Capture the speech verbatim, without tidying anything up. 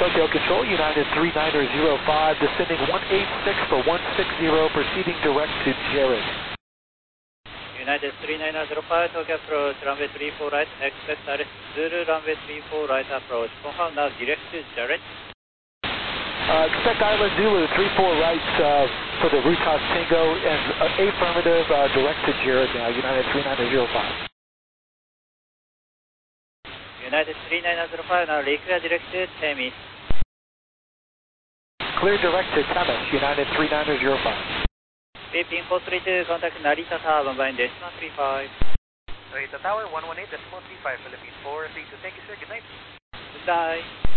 Tokyo Control, United three niner zero five, descending one eight six for one six zero, proceeding direct to Jared. United three niner zero five, Tokyo approach, runway three four right, expect Alice Zulu, runway three four right approach. Confirm now, direct to Jared. Uh, expect Island Zulu, three four right uh, for the Rutas Tango, and uh, affirmative, uh, direct to Jared now, United three niner zero five. United three niner zero five, now reclear direct to Temis. Clear direct to Temis, United three niner zero five. Pin four three two, contact Narita Tower, one line decimal three five. Narita Tower, one one eight decimal three five, Philippines four three two, thank you sir, good night. Good night.